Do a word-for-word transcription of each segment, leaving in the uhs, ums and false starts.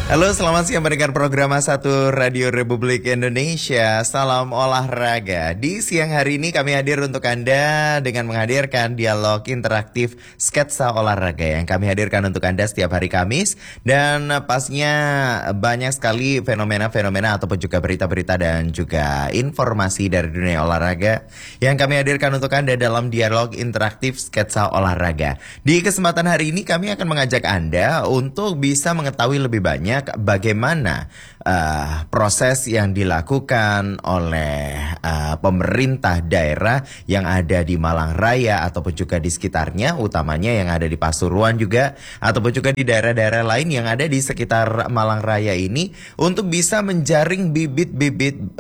Halo, selamat siang mendengar program satu Radio Republik Indonesia. Salam olahraga. Di siang hari ini kami hadir untuk Anda dengan menghadirkan dialog interaktif sketsa olahraga yang kami hadirkan untuk Anda setiap hari Kamis. Dan pastinya banyak sekali fenomena-fenomena ataupun juga berita-berita dan juga informasi dari dunia olahraga yang kami hadirkan untuk Anda dalam dialog interaktif sketsa olahraga. Di kesempatan hari ini kami akan mengajak Anda untuk bisa mengetahui lebih banyak bagaimana uh, proses yang dilakukan oleh uh, pemerintah daerah yang ada di Malang Raya ataupun juga di sekitarnya, utamanya yang ada di Pasuruan juga, ataupun juga di daerah-daerah lain yang ada di sekitar Malang Raya ini, untuk bisa menjaring bibit-bibit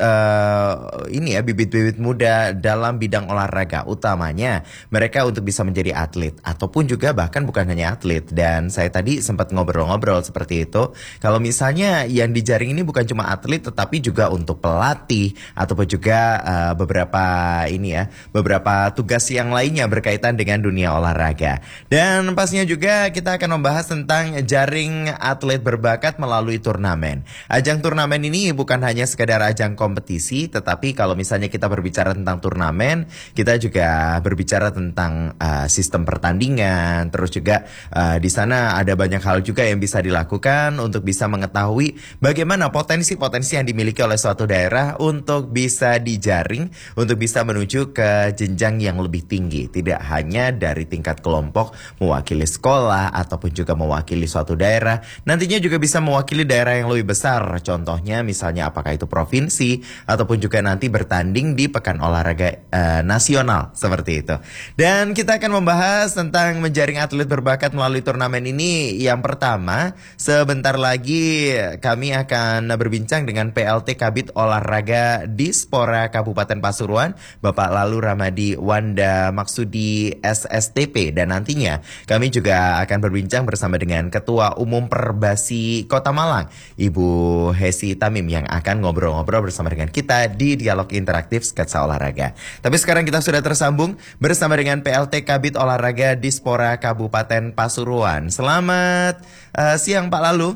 uh, ini ya, bibit-bibit muda dalam bidang olahraga, utamanya mereka untuk bisa menjadi atlet ataupun juga bahkan bukan hanya atlet. Dan saya tadi sempat ngobrol-ngobrol seperti itu. Kalau misalnya yang dijaring ini bukan cuma atlet tetapi juga untuk pelatih ataupun juga uh, beberapa ini ya, beberapa tugas yang lainnya berkaitan dengan dunia olahraga. Dan pastinya juga kita akan membahas tentang jaring atlet berbakat melalui turnamen. Ajang turnamen ini bukan hanya sekadar ajang kompetisi, tetapi kalau misalnya kita berbicara tentang turnamen, kita juga berbicara tentang uh, sistem pertandingan. Terus juga uh, di sana ada banyak hal juga yang bisa dilakukan untuk bisa mengetahui bagaimana potensi-potensi yang dimiliki oleh suatu daerah untuk bisa dijaring, untuk bisa menuju ke jenjang yang lebih tinggi. Tidak hanya dari tingkat kelompok mewakili sekolah ataupun juga mewakili suatu daerah, nantinya juga bisa mewakili daerah yang lebih besar. Contohnya misalnya apakah itu provinsi ataupun juga nanti bertanding di Pekan Olahraga uh, Nasional seperti itu. Dan kita akan membahas tentang menjaring atlet berbakat melalui turnamen ini. Yang pertama, sebentar lagi kami akan berbincang dengan P L T Kabid Olahraga Dispora Kabupaten Pasuruan, Bapak Lalu Ramadi Wanda Maksudi S S T P. Dan nantinya kami juga akan berbincang bersama dengan Ketua Umum Perbasi Kota Malang, Ibu Hesi Tamim, yang akan ngobrol-ngobrol bersama dengan kita di dialog interaktif sketsa olahraga. Tapi sekarang kita sudah tersambung bersama dengan P L T Kabid Olahraga Dispora Kabupaten Pasuruan. Selamat uh, siang Pak Lalu.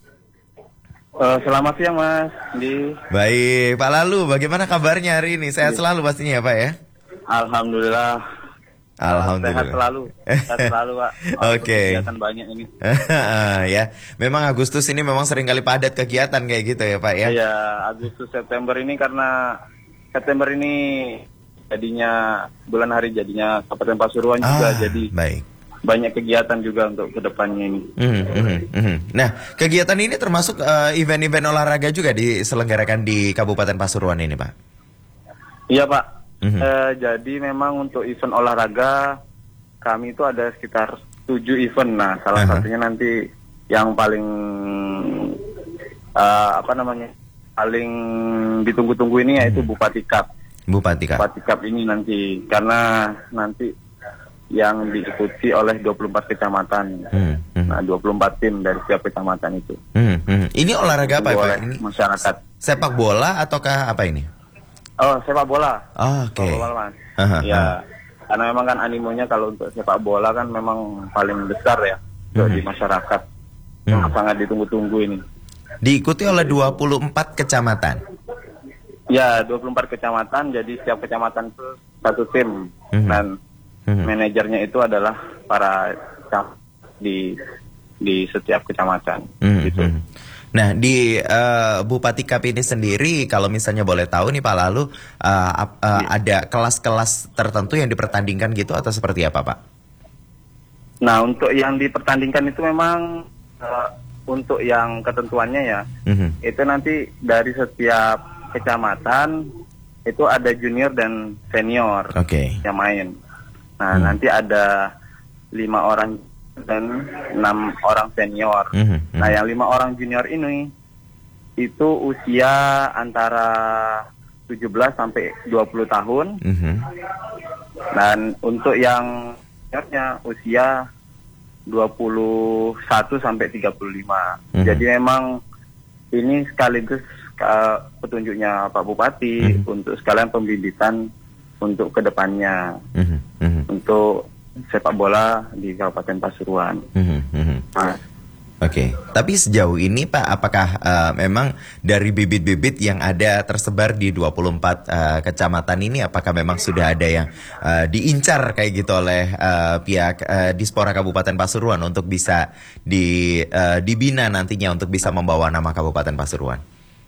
Uh, selamat siang Mas Di. Baik Pak Lalu, bagaimana kabarnya hari ini? Sehat selalu pastinya ya Pak ya? Alhamdulillah. Alhamdulillah. Sehat selalu. Sehat selalu Pak. Oke. Okay. Kegiatan banyak ini. Ya, memang Agustus ini memang sering kali padat kegiatan kayak gitu ya Pak ya? Iya, Agustus September ini karena September ini jadinya bulan hari jadinya Kabupaten Pasuruan ah, juga jadi. Baik. Banyak kegiatan juga untuk kedepannya ini. Mm, mm, mm. Nah, kegiatan ini termasuk uh, event-event olahraga juga diselenggarakan di Kabupaten Pasuruan ini, Pak? Iya, Pak. Mm-hmm. Uh, jadi memang untuk event olahraga kami itu ada sekitar tujuh event. Nah, salah uh-huh. satunya nanti yang paling uh, apa namanya paling ditunggu-tunggu ini yaitu mm-hmm. Bupati Cup. Bupati Cup. Bupati Cup ini nanti karena nanti yang diikuti oleh dua puluh empat kecamatan. Hmm, hmm. Nah, dua puluh empat tim dari setiap kecamatan itu. Hmm, hmm. Ini olahraga apa Pak? Ini masyarakat. Sepak bola ataukah apa ini? Oh, sepak bola. Oh, oke. Okay. Sepak bola, Mas. Uh-huh. Ya, karena memang kan animonya kalau untuk sepak bola kan memang paling besar ya hmm. di masyarakat. Hmm. Sangat ditunggu-tunggu ini. Diikuti oleh dua puluh empat kecamatan. Ya, dua puluh empat kecamatan, jadi setiap kecamatan itu satu tim. Hmm. Dan Hmm. manajernya itu adalah para staff di di setiap kecamatan. Hmm. Gitu. Nah, di uh, Bupati Cup ini sendiri, kalau misalnya boleh tahu nih Pak Lalu, uh, uh, yeah. ada kelas-kelas tertentu yang dipertandingkan gitu atau seperti apa Pak? Nah, untuk yang dipertandingkan itu memang uh, untuk yang ketentuannya ya, hmm. itu nanti dari setiap kecamatan itu ada junior dan senior okay. yang main. Nah, hmm. nanti ada lima orang dan enam orang senior. Hmm. Hmm. Nah, yang lima orang junior ini itu usia antara tujuh belas sampai dua puluh tahun. Hmm. Dan untuk yang seniornya usia dua puluh satu sampai tiga puluh lima. Hmm. Jadi memang ini sekaligus uh, petunjuknya Pak Bupati hmm. untuk sekalian pembibitan untuk kedepannya mm-hmm. Mm-hmm. untuk sepak bola di Kabupaten Pasuruan. Mm-hmm. Nah, Oke, okay. Tapi sejauh ini Pak, apakah uh, memang dari bibit-bibit yang ada tersebar di dua puluh empat uh, kecamatan ini, apakah memang sudah ada yang uh, diincar kayak gitu oleh uh, pihak uh, Dispora Kabupaten Pasuruan untuk bisa di, uh, dibina nantinya untuk bisa membawa nama Kabupaten Pasuruan?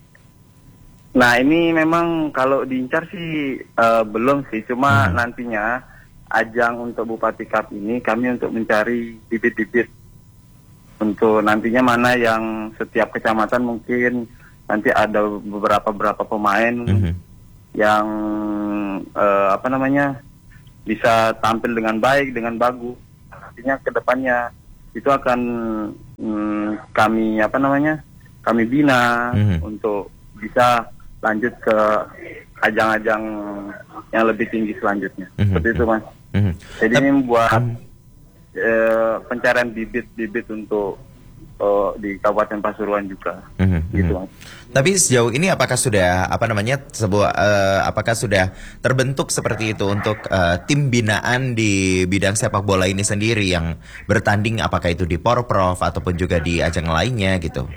Nah ini memang kalau diincar sih uh, belum sih, cuma hmm. nantinya ajang untuk Bupati Cup ini kami untuk mencari bibit-bibit untuk nantinya mana yang setiap kecamatan mungkin nanti ada beberapa beberapa pemain mm-hmm. yang uh, apa namanya bisa tampil dengan baik, dengan bagus. Nantinya kedepannya itu akan um, kami apa namanya kami bina mm-hmm. untuk bisa lanjut ke ajang-ajang yang lebih tinggi selanjutnya. Mm-hmm. Seperti itu Mas. Mm-hmm. Jadi ini membuat mm-hmm. Uh, pencarian bibit-bibit untuk uh, di Kabupaten Pasuruan juga, mm-hmm. gitu Mas. Tapi sejauh ini apakah sudah apa namanya sebuah uh, apakah sudah terbentuk seperti itu untuk uh, tim binaan di bidang sepak bola ini sendiri yang bertanding, apakah itu di Porprov ataupun juga di ajang lainnya gitu?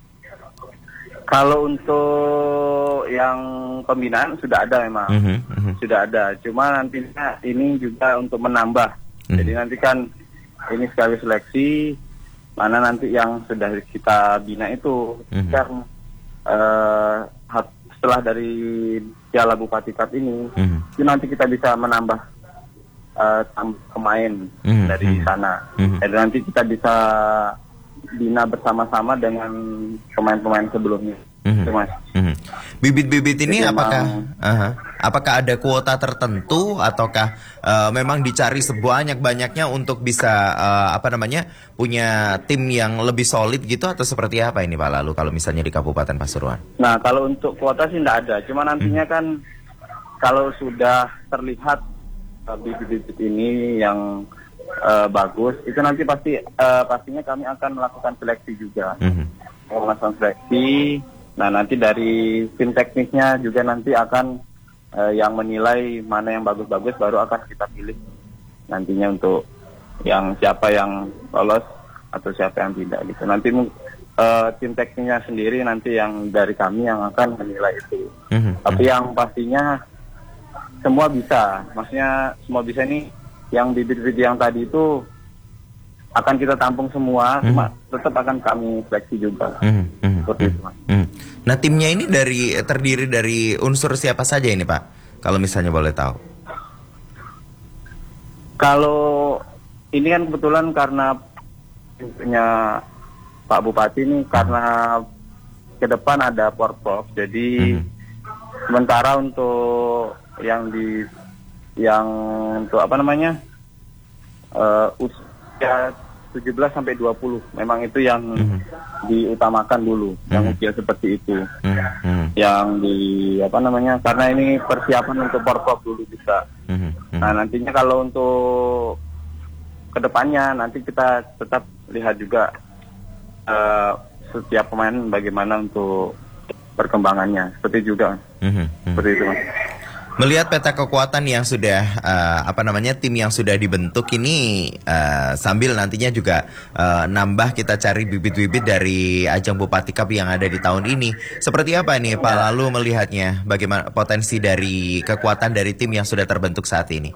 Kalau untuk yang pembinaan sudah ada memang, mm-hmm. Mm-hmm. sudah ada. Cuma nantinya ini juga untuk menambah. Mm-hmm. Jadi nanti kan ini sekali seleksi, mana nanti yang sudah kita bina itu, mm-hmm. kan uh, setelah dari Piala Bupati Cup ini, mm-hmm. itu nanti kita bisa menambah uh, pemain mm-hmm. dari sana. Mm-hmm. Jadi nanti kita bisa bina bersama-sama dengan pemain-pemain sebelumnya. Mm-hmm. Mas. Mm-hmm. Bibit-bibit ini Jadi apakah memang, uh-huh, apakah ada kuota tertentu ataukah uh, memang dicari sebanyak-banyaknya untuk bisa uh, apa namanya punya tim yang lebih solid gitu, atau seperti apa ini Pak lalu kalau misalnya di Kabupaten Pasuruan? Nah kalau untuk kuota sih tidak ada, cuma nantinya mm-hmm. kan kalau sudah terlihat uh, bibit-bibit ini yang uh, bagus, itu nanti pasti uh, pastinya kami akan melakukan seleksi juga, mm-hmm. melakukan seleksi. Nah nanti dari tim teknisnya juga nanti akan uh, yang menilai mana yang bagus-bagus, baru akan kita pilih nantinya untuk yang siapa yang lolos atau siapa yang tidak gitu. Nanti uh, tim teknisnya sendiri nanti yang dari kami yang akan menilai itu. Mm-hmm. Tapi yang pastinya semua bisa, maksudnya semua bisa nih, yang bibit-bibit yang tadi itu akan kita tampung semua, mm-hmm. cuma tetap akan kami seleksi juga. Mm-hmm. Seperti itu, Mas. Mm-hmm. Nah timnya ini dari terdiri dari unsur siapa saja ini Pak? Kalau misalnya boleh tahu. Kalau ini kan kebetulan karena punya Pak Bupati ini, karena ke depan ada Porprov, jadi mm-hmm. sementara untuk yang di yang untuk apa namanya uh, usia tujuh belas sampai dua puluh memang itu yang mm-hmm. diutamakan dulu, mm-hmm. yang usia seperti itu, mm-hmm. yang di apa namanya karena ini persiapan untuk Porprov dulu bisa. Mm-hmm. Nah nantinya kalau untuk kedepannya nanti kita tetap lihat juga uh, setiap pemain bagaimana untuk perkembangannya, seperti juga, mm-hmm. seperti itu Mas. Melihat peta kekuatan yang sudah uh, apa namanya tim yang sudah dibentuk ini, uh, sambil nantinya juga uh, nambah kita cari bibit-bibit dari ajang Bupati Cup yang ada di tahun ini. Seperti apa nih Pak lalu melihatnya, bagaimana potensi dari kekuatan dari tim yang sudah terbentuk saat ini?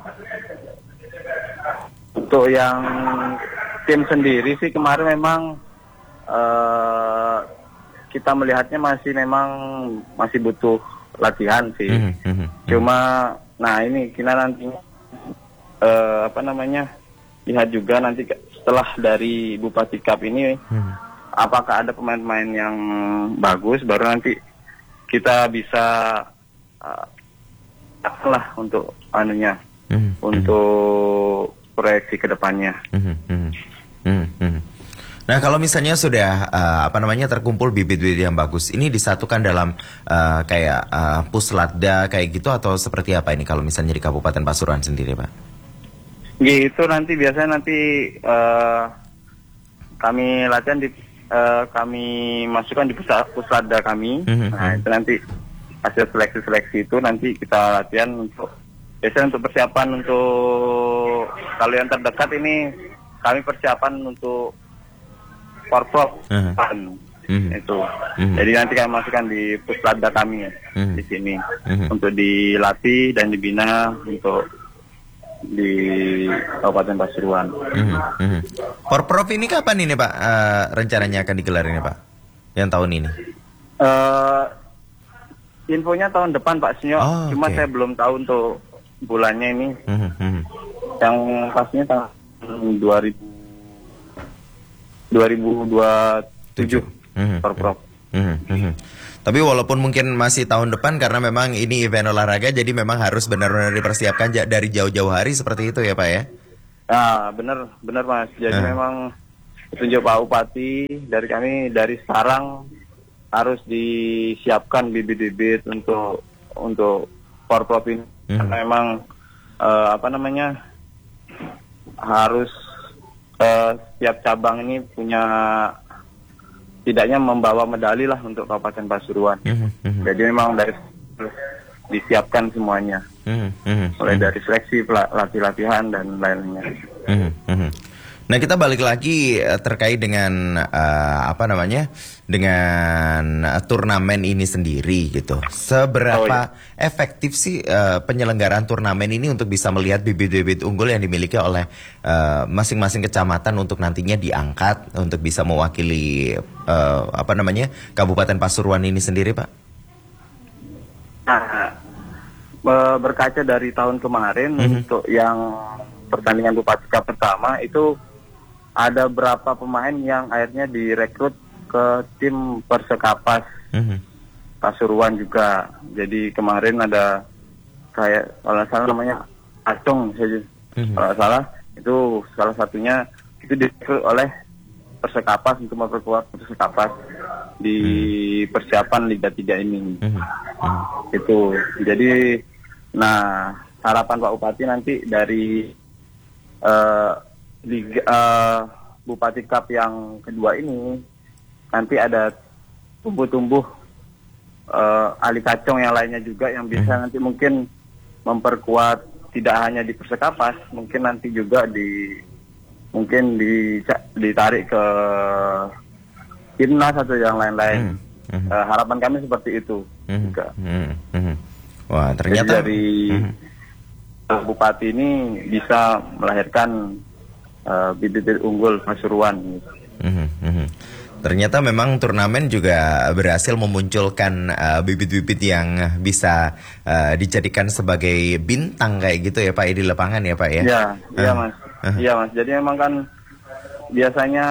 Untuk yang tim sendiri sih kemarin memang uh, kita melihatnya masih memang masih butuh latihan sih, mm-hmm, mm-hmm. Cuma, nah ini kita nanti uh, apa namanya lihat juga nanti setelah dari Bupati Cup ini, mm-hmm. apakah ada pemain-pemain yang bagus, baru nanti kita bisa uh, lah untuk anunya, mm-hmm. untuk proyeksi kedepannya. Mm-hmm, mm-hmm. Nah kalau misalnya sudah uh, apa namanya terkumpul bibit-bibit yang bagus, ini disatukan dalam uh, kayak uh, puslatda kayak gitu atau seperti apa ini kalau misalnya di Kabupaten Pasuruan sendiri Pak? Gitu nanti biasanya nanti uh, kami latihan di uh, kami masukkan di pusat puslatda kami, mm-hmm. Nah itu nanti hasil seleksi-seleksi itu nanti kita latihan untuk biasanya untuk persiapan untuk kalau yang terdekat ini kami persiapan untuk Porprov Uh-huh. Mm-hmm. Itu. Mm-hmm. Jadi nanti kami masukkan di puslatda kami mm-hmm. di sini mm-hmm. untuk dilatih dan dibina untuk di Kabupaten Pasuruan. Mm-hmm. Porprov ini kapan ini Pak uh, rencananya akan digelar ini Pak? Yang tahun ini? Uh, infonya tahun depan Pak Sinyo, oh, cuma okay. saya belum tahu untuk bulannya ini. Mm-hmm. Yang pastinya tahun dua ribu dua ribu dua puluh tujuh mm-hmm. Porprov. Mm-hmm. Tapi walaupun mungkin masih tahun depan karena memang ini event olahraga, jadi memang harus benar-benar dipersiapkan dari jauh-jauh hari seperti itu ya Pak ya? Ah benar, benar Mas. Jadi uh. memang petunjuk Pak Bupati dari kami dari sekarang harus disiapkan bibit-bibit untuk untuk Porprov ini. Mm-hmm. Karena memang uh, apa namanya harus uh, setiap cabang ini punya tidaknya membawa medali lah untuk Kabupaten Pasuruan. Mm-hmm. Jadi memang dari disiapkan semuanya, mm-hmm. mulai dari seleksi, latih-latihan dan lainnya. Mm-hmm. Nah kita balik lagi terkait dengan uh, apa namanya dengan uh, turnamen ini sendiri gitu. Seberapa oh, iya. efektif sih uh, penyelenggaraan turnamen ini untuk bisa melihat bibit-bibit unggul yang dimiliki oleh uh, masing-masing kecamatan untuk nantinya diangkat untuk bisa mewakili uh, apa namanya Kabupaten Pasuruan ini sendiri Pak? Nah, berkaca dari tahun kemarin mm-hmm. untuk yang pertandingan Bupati Cup pertama itu ada berapa pemain yang akhirnya direkrut ke tim Persekapas mm-hmm. Pasuruan juga. Jadi kemarin ada kayak kalau salah namanya Acung, mm-hmm. kalau salah itu salah satunya itu direkrut oleh Persekapas untuk memperkuat Persekapas di mm-hmm. persiapan Liga tiga ini. Mm-hmm. Itu. Jadi, nah harapan Pak Bupati nanti dari uh, Liga uh, Bupati Cup yang kedua ini nanti ada tumbuh-tumbuh uh, Ali Kacong yang lainnya juga yang bisa hmm. nanti mungkin memperkuat tidak hanya di Persekapas, mungkin nanti juga di mungkin di ditarik ke timnas atau yang lain-lain. Hmm. Hmm. Uh, harapan kami seperti itu hmm. juga. Hmm. Hmm. Wah ternyata jadi dari hmm. Bupati ini bisa melahirkan Uh, bibit-bibit unggul Pasuruan. Mm-hmm, mm-hmm. Ternyata memang turnamen juga berhasil memunculkan uh, bibit-bibit yang bisa uh, dijadikan sebagai bintang kayak gitu ya Pak di lapangan ya Pak ya. Iya, uh. iya Mas. Uh. Iya Mas. Jadi memang kan biasanya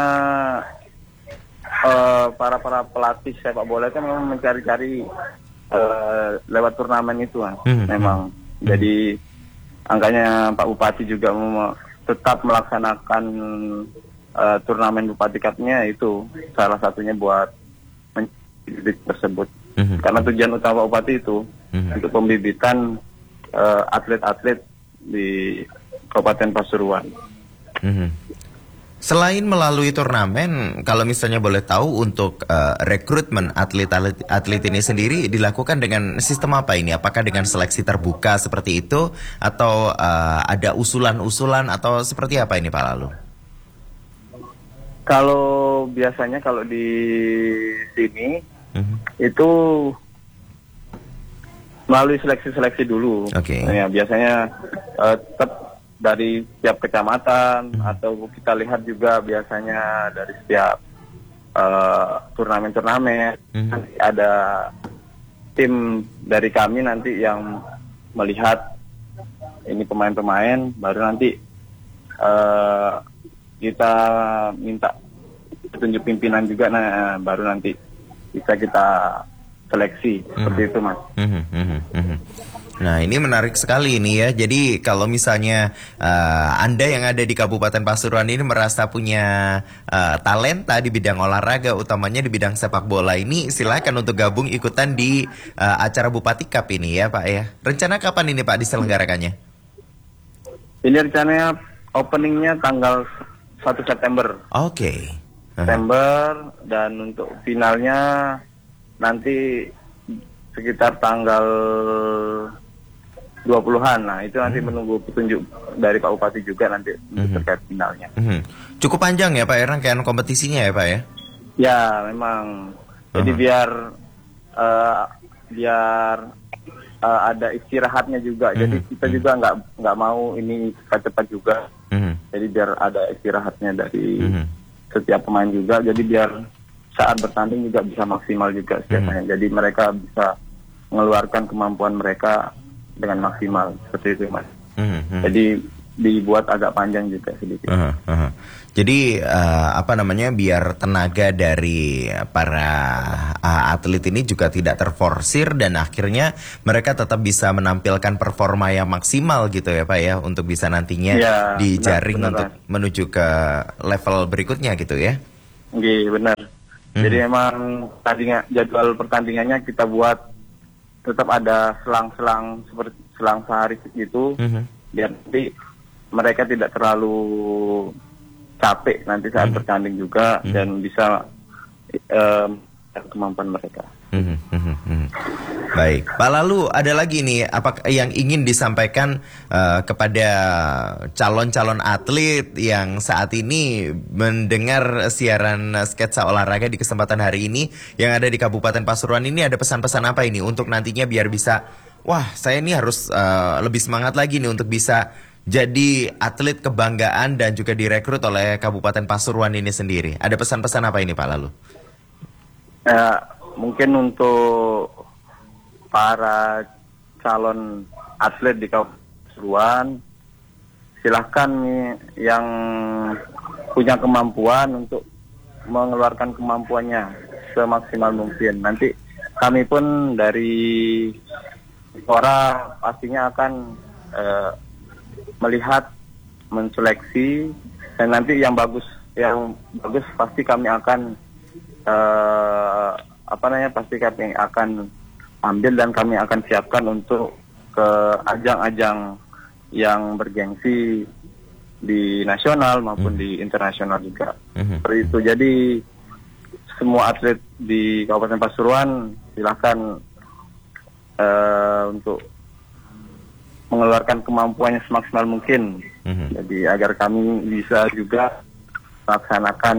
uh, para para pelatih sepak bola itu memang mencari-cari uh, lewat turnamen itu Mas. Mm-hmm. Memang. Mm-hmm. Jadi angkanya Pak Bupati juga mau tetap melaksanakan uh, turnamen Bupati Cup-nya itu salah satunya buat bibit tersebut. Mm-hmm. Karena tujuan utama Bupati itu mm-hmm. untuk pembibitan uh, atlet-atlet di Kabupaten Pasuruan. Mm-hmm. Selain melalui turnamen, kalau misalnya boleh tahu untuk uh, rekrutmen atlet-atlet atlet ini sendiri dilakukan dengan sistem apa ini? Apakah dengan seleksi terbuka seperti itu atau uh, ada usulan-usulan atau seperti apa ini Pak Lalu? Kalau biasanya kalau di sini uh-huh. itu melalui seleksi-seleksi dulu. Oke. Okay. Ya, biasanya uh, tetap dari setiap kecamatan hmm. atau kita lihat juga biasanya dari setiap uh, turnamen-turnamen hmm. nanti ada tim dari kami nanti yang melihat ini pemain-pemain baru nanti uh, kita minta petunjuk pimpinan juga nah baru nanti bisa kita seleksi hmm. seperti itu Mas. Hmm. Hmm. Hmm. Nah ini menarik sekali ini ya. Jadi kalau misalnya uh, Anda yang ada di Kabupaten Pasuruan ini merasa punya uh, talenta di bidang olahraga, utamanya di bidang sepak bola ini, silakan untuk gabung ikutan di uh, acara Bupati Cup ini ya Pak ya. Rencana kapan ini Pak diselenggarakannya? Ini rencananya openingnya tanggal satu September. Oke. Okay. Uh-huh. September dan untuk finalnya nanti sekitar tanggal dua puluhan. Nah, itu nanti hmm. menunggu petunjuk dari Pak Bupati juga nanti hmm. terkait finalnya. Hmm. Cukup panjang ya Pak, rangkaian kompetisinya ya Pak ya? Ya, memang. Jadi uh-huh. biar uh, biar uh, ada istirahatnya juga. Uh-huh. Jadi kita juga nggak nggak mau ini cepat-cepat juga. Uh-huh. Jadi biar ada istirahatnya dari uh-huh. setiap pemain juga. Jadi biar saat bertanding juga bisa maksimal juga setiapnya. Uh-huh. Jadi mereka bisa mengeluarkan kemampuan mereka dengan maksimal seperti itu Mas. Uh-huh. Jadi dibuat agak panjang juga sedikit. Uh-huh. Uh-huh. Jadi uh, apa namanya biar tenaga dari para uh, atlet ini juga tidak terforsir dan akhirnya mereka tetap bisa menampilkan performa yang maksimal gitu ya Pak ya, untuk bisa nantinya ya, dijaring benar, untuk benar. menuju ke level berikutnya gitu ya. Iya benar. Hmm. Jadi memang tadinya jadwal pertandingannya kita buat tetap ada selang-selang seperti selang sehari gitu, hmm. biar nanti mereka tidak terlalu capek nanti saat mm-hmm. bertanding juga mm-hmm. dan bisa um, kemampuan mereka. Mm-hmm. Baik, Pak, lalu ada lagi nih apa yang ingin disampaikan uh, kepada calon-calon atlet yang saat ini mendengar siaran sketsa olahraga di kesempatan hari ini yang ada di Kabupaten Pasuruan ini, ada pesan-pesan apa ini untuk nantinya biar bisa, wah saya ini harus uh, lebih semangat lagi nih untuk bisa jadi atlet kebanggaan dan juga direkrut oleh Kabupaten Pasuruan ini sendiri. Ada pesan-pesan apa ini Pak lalu? Ya, mungkin untuk para calon atlet di Kabupaten Pasuruan, silahkan yang punya kemampuan untuk mengeluarkan kemampuannya semaksimal mungkin. Nanti kami pun dari Istora pastinya akan eh, melihat, menseleksi, dan nanti yang bagus, yang bagus pasti kami akan uh, apa namanya pasti kami akan ambil dan kami akan siapkan untuk ke ajang-ajang yang bergengsi di nasional maupun hmm. di internasional juga. Hmm. Seperti itu. Jadi semua atlet di Kabupaten Pasuruan silahkan uh, untuk mengeluarkan kemampuannya semaksimal mungkin. Mm-hmm. Jadi agar kami bisa juga melaksanakan,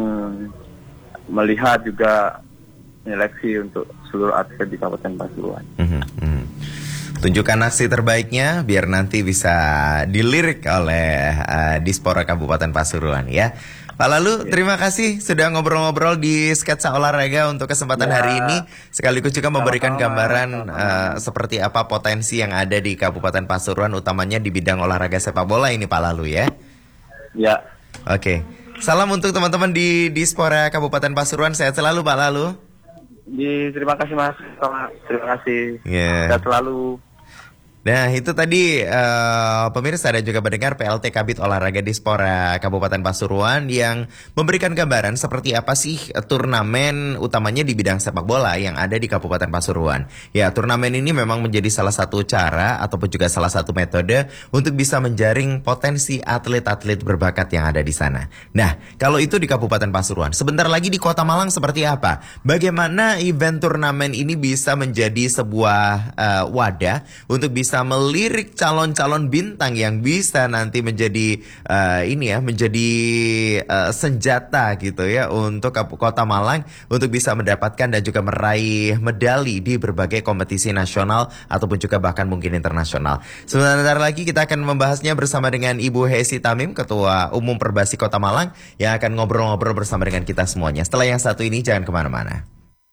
melihat juga seleksi untuk seluruh atlet di Kabupaten Pasuruan. Mm-hmm. Tunjukkan aksi terbaiknya biar nanti bisa dilirik oleh uh, Dispora Kabupaten Pasuruan ya. Pak Lalu, terima kasih sudah ngobrol-ngobrol di sketsa olahraga untuk kesempatan ya. hari ini. Sekaligus juga memberikan gambaran uh, seperti apa potensi yang ada di Kabupaten Pasuruan, utamanya di bidang olahraga sepak bola ini Pak Lalu ya. Ya. Oke. Salam untuk teman-teman di Dispora Kabupaten Pasuruan. Sehat selalu Pak Lalu. Di, terima kasih Mas. Terima kasih. Yeah. Sehat selalu. Nah itu tadi uh, pemirsa dan juga mendengar P L T Kabid Olahraga Dispora Kabupaten Pasuruan yang memberikan gambaran seperti apa sih turnamen utamanya di bidang sepak bola yang ada di Kabupaten Pasuruan. Ya, turnamen ini memang menjadi salah satu cara ataupun juga salah satu metode untuk bisa menjaring potensi atlet-atlet berbakat yang ada di sana. Nah, kalau itu di Kabupaten Pasuruan, sebentar lagi di Kota Malang seperti apa? Bagaimana event turnamen ini bisa menjadi sebuah uh, wadah untuk bisa bisa melirik calon-calon bintang yang bisa nanti menjadi uh, ini ya menjadi uh, senjata gitu ya untuk Kota Malang untuk bisa mendapatkan dan juga meraih medali di berbagai kompetisi nasional ataupun juga bahkan mungkin internasional. Sebentar lagi kita akan membahasnya bersama dengan Ibu Hesi Tamim, Ketua Umum Perbasi Kota Malang, yang akan ngobrol-ngobrol bersama dengan kita semuanya. Setelah yang satu ini jangan kemana-mana.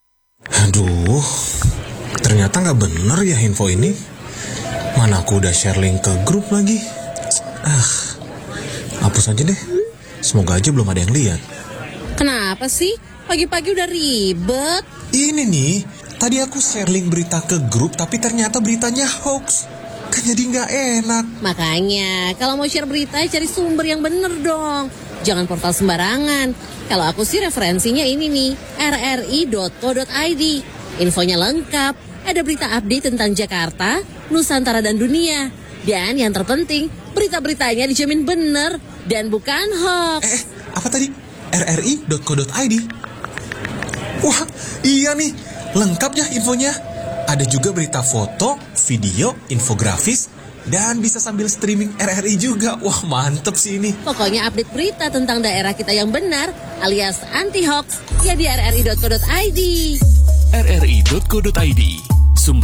Aduh, ternyata nggak bener ya info ini. Mana aku udah share link ke grup lagi. Ah, hapus aja deh. Semoga aja belum ada yang lihat. Kenapa sih? Pagi-pagi udah ribet. Ini nih, tadi aku share link berita ke grup, tapi ternyata beritanya hoax. Kan jadi nggak enak. Makanya, kalau mau share berita, cari sumber yang bener dong. Jangan portal sembarangan. Kalau aku sih referensinya ini nih, r r i dot co dot i d. Infonya lengkap. Ada berita update tentang Jakarta, Nusantara dan dunia. Dan yang terpenting, berita-beritanya dijamin benar dan bukan hoax. Eh, apa tadi? r r i dot co dot i d. Wah, iya nih. Lengkap ya infonya. Ada juga berita foto, video, infografis, Dan bisa sambil streaming R R I juga. Wah, mantep sih ini. Pokoknya update berita tentang daerah kita yang benar alias anti hoax ya di r r i dot co dot i d. r r i dot co dot i d